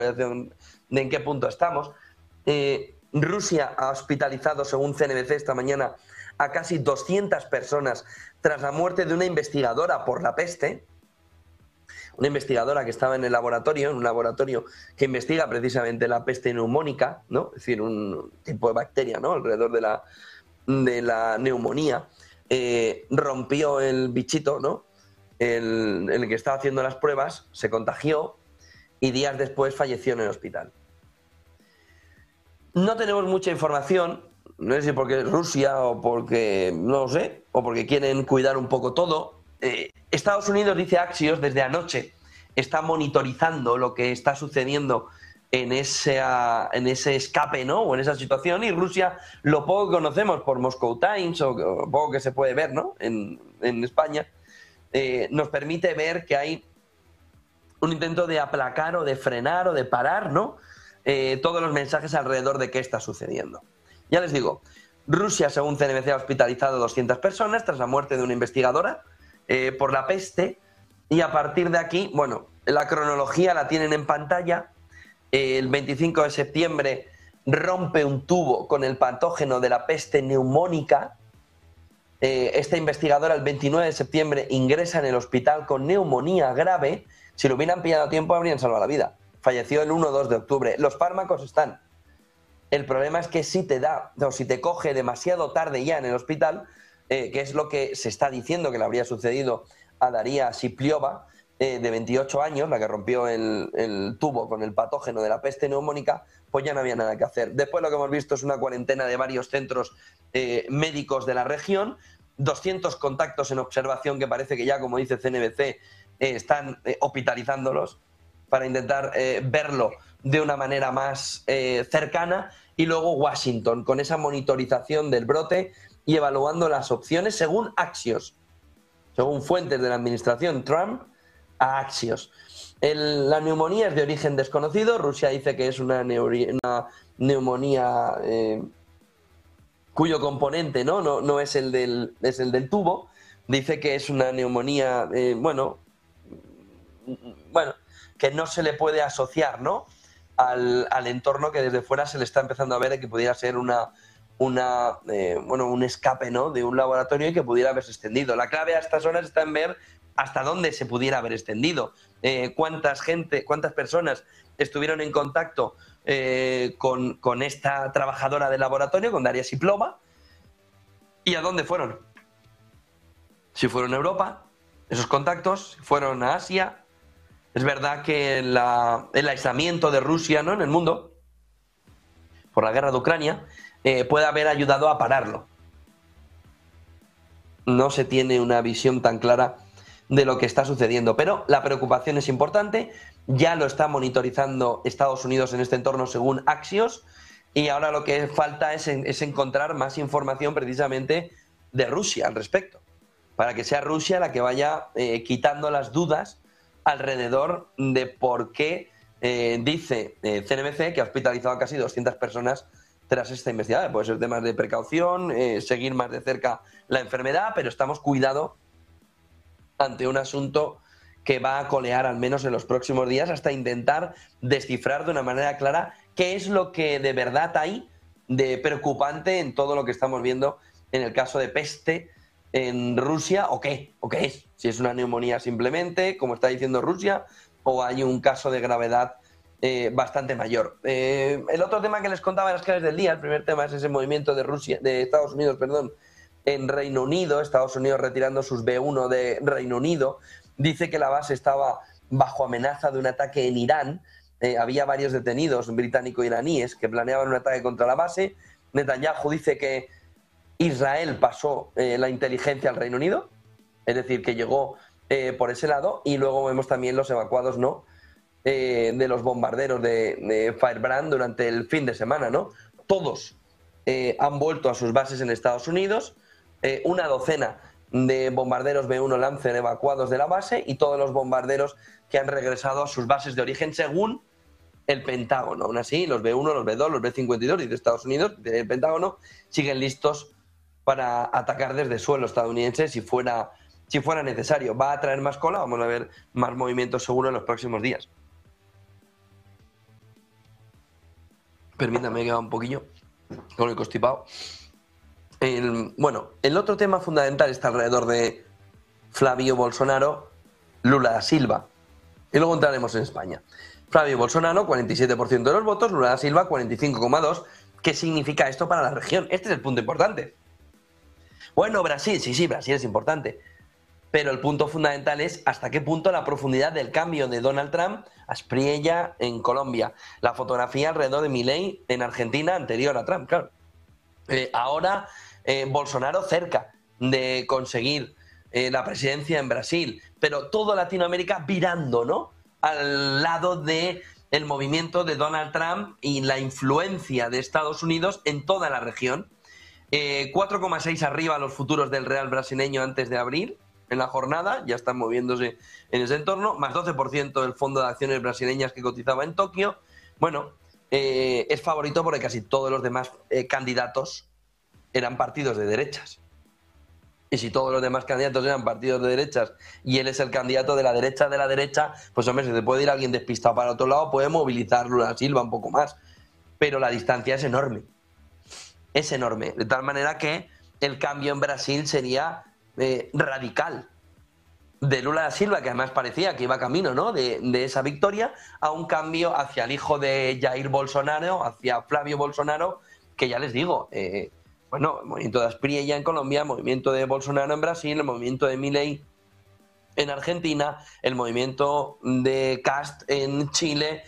de en qué punto estamos. Rusia ha hospitalizado, según CNBC esta mañana, a casi 200 personas tras la muerte de una investigadora por la peste. Una investigadora que estaba en el laboratorio, en un laboratorio que investiga precisamente la peste neumónica, ¿no? Es decir, un tipo de bacteria, ¿no? Alrededor de la neumonía. Rompió el bichito, ¿no? El que estaba haciendo las pruebas, se contagió y días después falleció en el hospital. No tenemos mucha información, no sé si porque es Rusia o porque, no lo sé, o porque quieren cuidar un poco todo. Estados Unidos, dice Axios, desde anoche está monitorizando lo que está sucediendo en ese escape, ¿no? O en esa situación, y Rusia, lo poco que conocemos por Moscow Times o poco que se puede ver, ¿no? En España, nos permite ver que hay un intento de aplacar o de frenar o de parar, ¿no? Todos los mensajes alrededor de qué está sucediendo. Ya les digo, Rusia, según CNBC, ha hospitalizado a 200 personas tras la muerte de una investigadora por la peste, y a partir de aquí, bueno, la cronología la tienen en pantalla. El 25 de septiembre rompe un tubo con el patógeno de la peste neumónica. Esta investigadora el 29 de septiembre ingresa en el hospital con neumonía grave. Si lo hubieran pillado a tiempo habrían salvado la vida. Falleció el 1 o 2 de octubre. Los fármacos están. El problema es que si te da, o si te coge demasiado tarde ya en el hospital, que es lo que se está diciendo que le habría sucedido a Daria Sipliova, de 28 años, la que rompió el tubo con el patógeno de la peste neumónica, pues ya no había nada que hacer. Después lo que hemos visto es una cuarentena de varios centros médicos de la región, 200 contactos en observación que parece que ya, como dice CNBC, están hospitalizándolos para intentar verlo de una manera más cercana, y luego Washington con esa monitorización del brote y evaluando las opciones según Axios, según fuentes de la administración Trump, a Axios. La neumonía es de origen desconocido. Rusia dice que es una neumonía cuyo componente no es el del tubo. Dice que es una neumonía, bueno, que no se le puede asociar, ¿no?, al entorno, que desde fuera se le está empezando a ver que pudiera ser un escape, ¿no?, de un laboratorio y que pudiera haberse extendido. La clave a estas horas está en ver hasta dónde se pudiera haber extendido, cuántas personas estuvieron en contacto con esta trabajadora del laboratorio, con Daria Siplova, y a dónde fueron. Si fueron a Europa, esos contactos, si fueron a Asia. Es verdad que el aislamiento de Rusia, ¿no?, en el mundo, por la guerra de Ucrania, puede haber ayudado a pararlo. No se tiene una visión tan clara de lo que está sucediendo, pero la preocupación es importante. Ya lo está monitorizando Estados Unidos en este entorno, según Axios, y ahora lo que falta es encontrar más información precisamente de Rusia al respecto, para que sea Rusia la que vaya quitando las dudas alrededor de por qué dice CNBC que ha hospitalizado a casi 200 personas tras esta investigación. Puede ser temas de precaución, seguir más de cerca la enfermedad, pero estamos cuidado ante un asunto que va a colear al menos en los próximos días, hasta intentar descifrar de una manera clara qué es lo que de verdad hay de preocupante en todo lo que estamos viendo en el caso de peste en Rusia, o qué es, si es una neumonía simplemente, como está diciendo Rusia, o hay un caso de gravedad bastante mayor. El otro tema que les contaba en las claves del día, el primer tema, es ese movimiento de Estados Unidos, en Reino Unido. Estados Unidos retirando sus B-1 de Reino Unido. Dice que la base estaba bajo amenaza de un ataque en Irán. Había varios detenidos británico-iraníes que planeaban un ataque contra la base. Netanyahu dice que Israel pasó la inteligencia al Reino Unido, es decir, que llegó por ese lado, y luego vemos también los evacuados, ¿no?, de los bombarderos de Firebrand durante el fin de semana, ¿no? Todos han vuelto a sus bases en Estados Unidos. Una docena de bombarderos B-1 Lancer evacuados de la base, y todos los bombarderos que han regresado a sus bases de origen, según el Pentágono. Aún así, los B-1, los B-2, los B-52 y de Estados Unidos, del Pentágono, siguen listos para atacar desde suelo estadounidense si fuera necesario. Va a traer más cola, vamos a ver más movimientos seguro en los próximos días. Permítame que va un poquillo con el constipado. Bueno, el otro tema fundamental está alrededor de Flavio Bolsonaro, Lula da Silva. Y luego entraremos en España. Flavio Bolsonaro, 47% de los votos, Lula da Silva, 45,2%. ¿Qué significa esto para la región? Este es el punto importante. Bueno, Brasil, sí, Brasil es importante. Pero el punto fundamental es hasta qué punto la profundidad del cambio de Donald Trump a Spriella en Colombia. La fotografía alrededor de Milei en Argentina anterior a Trump, claro. Ahora Bolsonaro cerca de conseguir la presidencia en Brasil, pero toda Latinoamérica virando, ¿no?, al lado de el movimiento de Donald Trump y la influencia de Estados Unidos en toda la región. 4,6 arriba los futuros del real brasileño antes de abrir en la jornada, ya están moviéndose en ese entorno, más 12% del fondo de acciones brasileñas que cotizaba en Tokio. Bueno, es favorito porque casi todos los demás candidatos eran partidos de derechas. Y si todos los demás candidatos eran partidos de derechas y él es el candidato de la derecha, pues hombre, si te puede ir alguien despistado para otro lado, puede movilizar Lula Silva un poco más. Pero la distancia es enorme. Es enorme. De tal manera que el cambio en Brasil sería radical. De Lula da Silva, que además parecía que iba camino, ¿no?, de esa victoria, a un cambio hacia el hijo de Jair Bolsonaro, hacia Flavio Bolsonaro, que ya les digo, bueno, el movimiento de Aspriella en Colombia, el movimiento de Bolsonaro en Brasil, el movimiento de Milei en Argentina, el movimiento de Kast en Chile.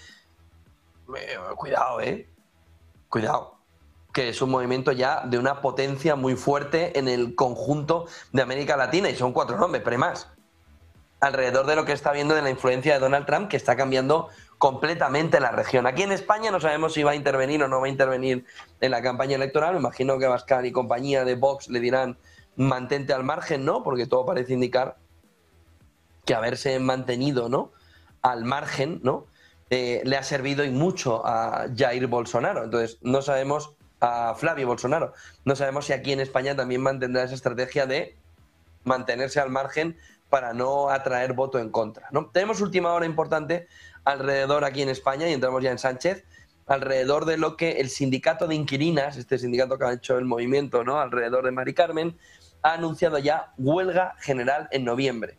Cuidado, cuidado, que es un movimiento ya de una potencia muy fuerte en el conjunto de América Latina, y son 4 nombres, pero hay más, alrededor de lo que está viendo de la influencia de Donald Trump, que está cambiando completamente la región. Aquí en España no sabemos si va a intervenir o no va a intervenir en la campaña electoral. Me imagino que Abascal y compañía de Vox le dirán mantente al margen, ¿no?, porque todo parece indicar que haberse mantenido, ¿no?, al margen, ¿no?, le ha servido y mucho a Jair Bolsonaro. Entonces, no sabemos, a Flavio Bolsonaro, no sabemos si aquí en España también mantendrá esa estrategia de mantenerse al margen para no atraer voto en contra, ¿no? Tenemos última hora importante alrededor aquí en España, y entramos ya en Sánchez, alrededor de lo que el sindicato de inquilinas, este sindicato que ha hecho el movimiento, ¿no?, alrededor de Mari Carmen, ha anunciado ya huelga general en noviembre.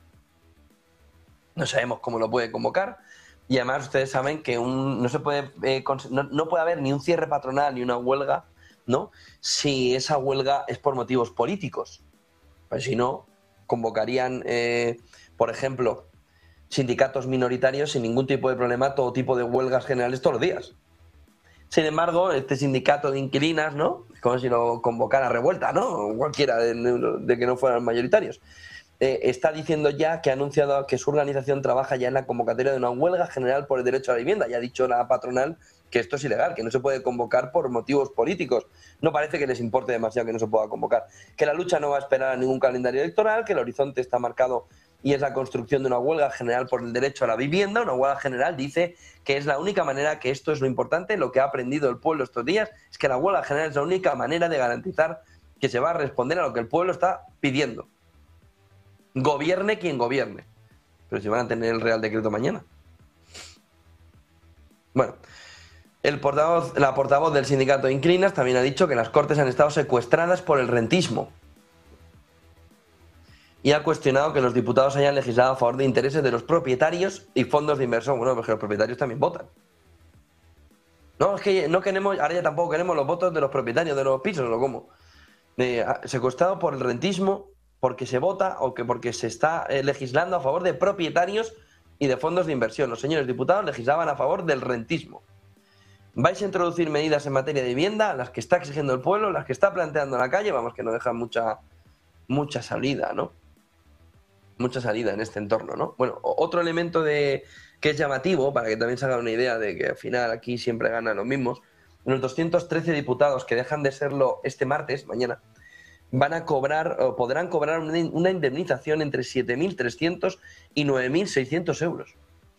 No sabemos cómo lo puede convocar, y además ustedes saben que no se puede no puede haber ni un cierre patronal ni una huelga, ¿no?, si esa huelga es por motivos políticos. Pues si no, convocarían, por ejemplo, sindicatos minoritarios sin ningún tipo de problema, todo tipo de huelgas generales todos los días. Sin embargo, este sindicato de inquilinas, ¿no?, es como si lo convocara Revuelta, ¿no?, cualquiera de que no fueran mayoritarios, está diciendo ya que ha anunciado que su organización trabaja ya en la convocatoria de una huelga general por el derecho a la vivienda. Ya ha dicho la patronal que esto es ilegal, que no se puede convocar por motivos políticos. No parece que les importe demasiado que no se pueda convocar. Que la lucha no va a esperar a ningún calendario electoral, que el horizonte está marcado y es la construcción de una huelga general por el derecho a la vivienda. Una huelga general, dice, que es la única manera, que esto es lo importante, lo que ha aprendido el pueblo estos días, es que la huelga general es la única manera de garantizar que se va a responder a lo que el pueblo está pidiendo. Gobierne quien gobierne. Pero si van a tener el Real Decreto mañana. Bueno, la portavoz del sindicato de inquilinas también ha dicho que las Cortes han estado secuestradas por el rentismo. Y ha cuestionado que los diputados hayan legislado a favor de intereses de los propietarios y fondos de inversión. Bueno, porque los propietarios también votan. No, es que no queremos, ahora ya tampoco queremos los votos de los propietarios de los pisos, ¿o cómo? Secuestrado por el rentismo, porque se vota o que porque se está legislando a favor de propietarios y de fondos de inversión. Los señores diputados legislaban a favor del rentismo. Vais a introducir medidas en materia de vivienda, las que está exigiendo el pueblo, las que está planteando la calle, vamos, que no dejan mucha salida, ¿no? Mucha salida en este entorno, ¿no? Bueno, otro elemento que es llamativo, para que también se hagan una idea de que al final aquí siempre ganan los mismos, los 213 diputados que dejan de serlo este martes, mañana, van a cobrar o podrán cobrar una indemnización entre 7.300 y 9.600 euros.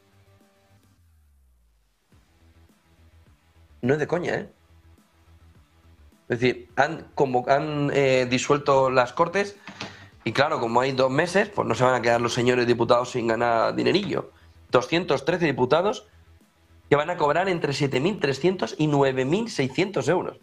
No es de coña, ¿eh? Es decir, han disuelto las Cortes y claro, como hay 2 meses, pues no se van a quedar los señores diputados sin ganar dinerillo. 213 diputados que van a cobrar entre 7.300 y 9.600 euros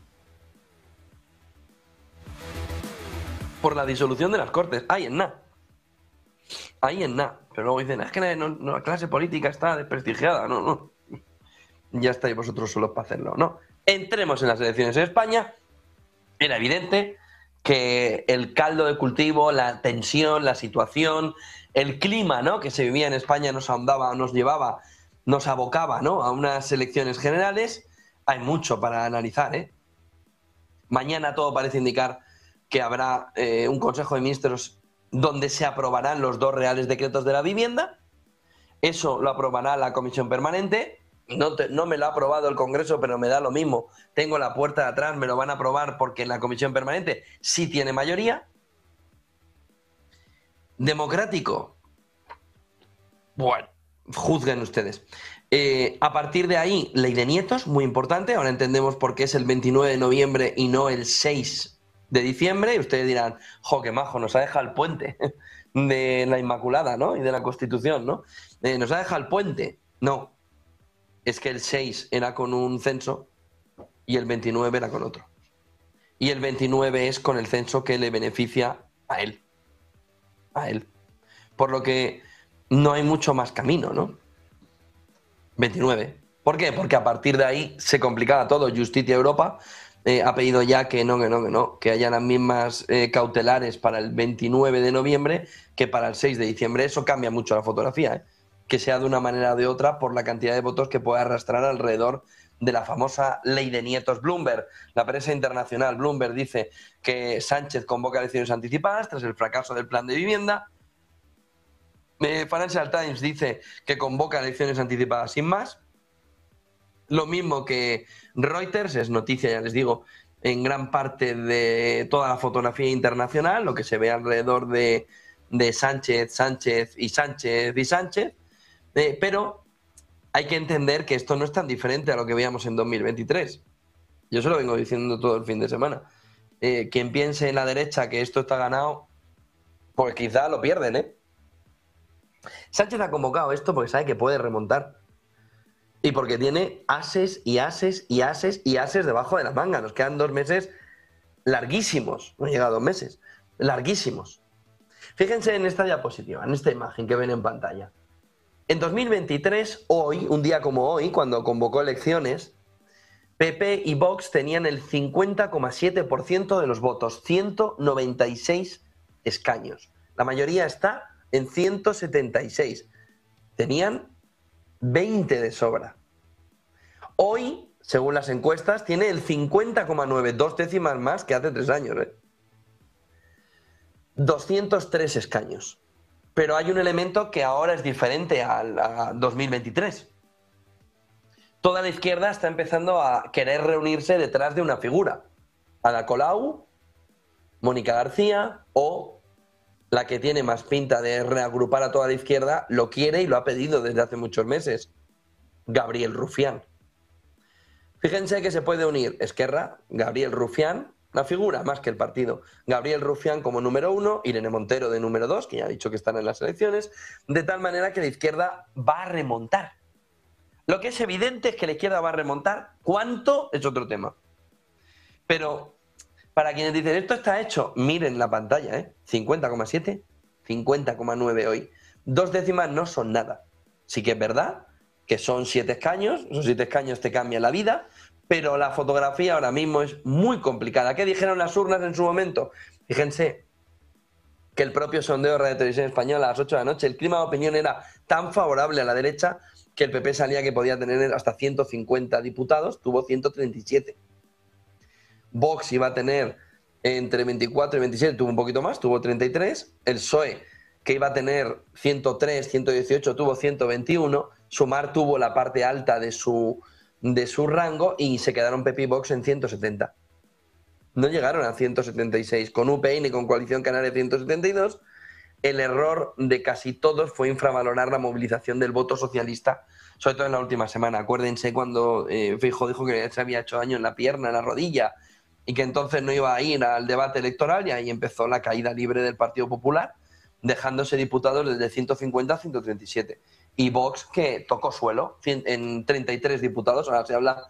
por la disolución de las Cortes. Ahí en nada. Ahí en nada. Pero luego dicen, es que la clase política está desprestigiada. No, no. Ya estáis vosotros solos para hacerlo. No. Entremos en las elecciones en España. Era evidente que el caldo de cultivo, la tensión, la situación, el clima, ¿no?, que se vivía en España nos ahondaba, nos llevaba, nos abocaba, ¿no?, a unas elecciones generales. Hay mucho para analizar, ¿eh? Mañana todo parece indicar que habrá un Consejo de Ministros donde se aprobarán los 2 reales decretos de la vivienda. Eso lo aprobará la Comisión Permanente. No me lo ha aprobado el Congreso, pero me da lo mismo. Tengo la puerta de atrás, me lo van a aprobar porque en la Comisión Permanente sí tiene mayoría. Democrático. Bueno, juzguen ustedes. A partir de ahí, ley de nietos, muy importante. Ahora entendemos por qué es el 29 de noviembre y no el 6 de diciembre. Y ustedes dirán, jo, qué majo, nos ha dejado el puente de la Inmaculada, ¿no? Y de la Constitución, ¿no? Nos ha dejado el puente. No, es que el 6 era con un censo y el 29 era con otro. Y el 29 es con el censo que le beneficia a él. A él. Por lo que no hay mucho más camino, ¿no? 29. ¿Por qué? Porque a partir de ahí se complicaba todo. Justicia Europa ha pedido ya que que haya las mismas cautelares para el 29 de noviembre que para el 6 de diciembre. Eso cambia mucho la fotografía, ¿eh? Que sea de una manera o de otra por la cantidad de votos que puede arrastrar alrededor de la famosa ley de nietos. Bloomberg, la prensa internacional, Bloomberg dice que Sánchez convoca elecciones anticipadas tras el fracaso del plan de vivienda. Financial Times dice que convoca elecciones anticipadas sin más. Lo mismo que Reuters, es noticia, ya les digo, en gran parte de toda la fotografía internacional, lo que se ve alrededor de Sánchez, Sánchez y Sánchez y Sánchez. Pero hay que entender que esto no es tan diferente a lo que veíamos en 2023. Yo se lo vengo diciendo todo el fin de semana. Quien piense en la derecha que esto está ganado, pues quizá lo pierden, ¿eh? Sánchez ha convocado esto porque sabe que puede remontar. Y porque tiene ases y ases y ases y ases debajo de la manga. Nos quedan 2 meses larguísimos. No llega a 2 meses. Larguísimos. Fíjense en esta diapositiva, en esta imagen que ven en pantalla. En 2023, hoy, un día como hoy, cuando convocó elecciones, PP y Vox tenían el 50,7% de los votos, 196 escaños. La mayoría está en 176. Tenían 20 de sobra. Hoy, según las encuestas, tiene el 50,9, 2 décimas más que hace 3 años. 203 escaños. Pero hay un elemento que ahora es diferente a 2023. Toda la izquierda está empezando a querer reunirse detrás de una figura. Ada Colau, Mónica García o la que tiene más pinta de reagrupar a toda la izquierda, lo quiere y lo ha pedido desde hace muchos meses, Gabriel Rufián. Fíjense que se puede unir Esquerra, Gabriel Rufián, la figura más que el partido. Gabriel Rufián como número 1, Irene Montero de número 2, que ya ha dicho que están en las elecciones, de tal manera que la izquierda va a remontar. Lo que es evidente es que la izquierda va a remontar. ¿Cuánto? Es otro tema. Pero para quienes dicen esto está hecho, miren la pantalla, 50,7, 50,9 hoy. 2 décimas no son nada. Sí que es verdad que son 7 escaños, esos 7 escaños te cambian la vida, pero la fotografía ahora mismo es muy complicada. ¿Qué dijeron las urnas en su momento? Fíjense que el propio sondeo de Radio Televisión Española a las 8 de la noche, el clima de opinión era tan favorable a la derecha que el PP salía que podía tener hasta 150 diputados, tuvo 137. Vox iba a tener entre 24 y 27, tuvo un poquito más, tuvo 33. El PSOE, que iba a tener 103, 118, tuvo 121. Sumar tuvo la parte alta de su rango y se quedaron PP y Vox en 170. No llegaron a 176. Con UPN y con Coalición Canaria 172. El error de casi todos fue infravalorar la movilización del voto socialista, sobre todo en la última semana. Acuérdense cuando Feijóo dijo que se había hecho daño en la pierna, en la rodilla, y que entonces no iba a ir al debate electoral, y ahí empezó la caída libre del Partido Popular, dejándose diputados desde 150 a 137. y Vox que tocó suelo en 33 diputados. Ahora se habla